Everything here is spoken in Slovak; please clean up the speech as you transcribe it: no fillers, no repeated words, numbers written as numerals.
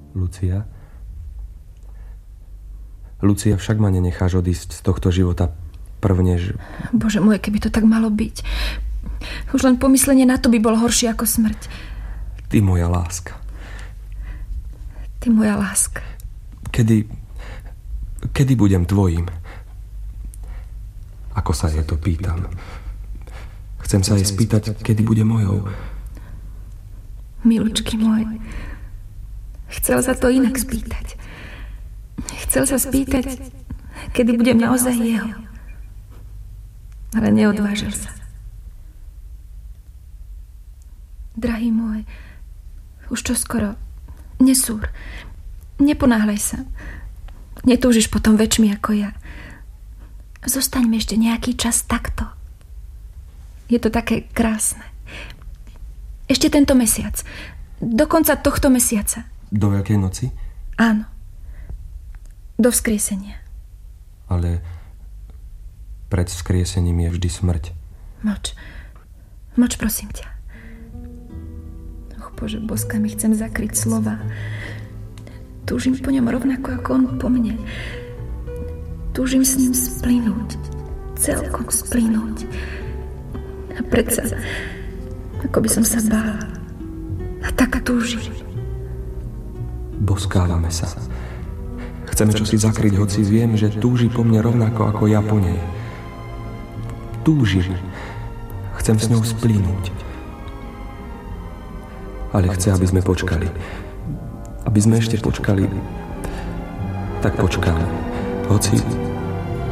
Lucia? Lucia, však ma nenecháš odísť z tohto života prvnež... Bože môj, keby to tak malo byť. Už len pomyslenie na to by bolo horšie ako smrť. Ty moja láska. Ty moja láska. Kedy budem tvojím? Ako sa jej to pýtam. Chcem sa jej spýtať, kedy bude mojou. Milučky môj, chcel sa to inak spýtať. Chcel sa spýtať, kedy budem naozaj jeho. Ale neodvážil sa. Drahý môj, už čoskoro, nesúr, neponáhľaj sa. Netúžiš potom väčšmi ako ja. Zostaňme ešte nejaký čas takto. Je to také krásne. Ešte tento mesiac. Do konca tohto mesiaca. Do Veľkej noci? Áno. Do vzkriesenia. Ale pred vzkriesením je vždy smrť. Mlč. Mlč, prosím ťa. Och, Bože, boskami chcem zakryť slova. Túžim po ňom rovnako ako on po mne. Túžim s ním splynúť. Celkom splynúť. A predsa... Ako by som sa bála. A tak túžim. Boskávame sa. Chceme čosi zakryť, hoci viem, že túži po mne rovnako ako ja po nej. Túžim. Chcem s ňou splynúť. Ale chce, aby sme počkali. Aby sme ešte počkali. Tak počkáme. Hoci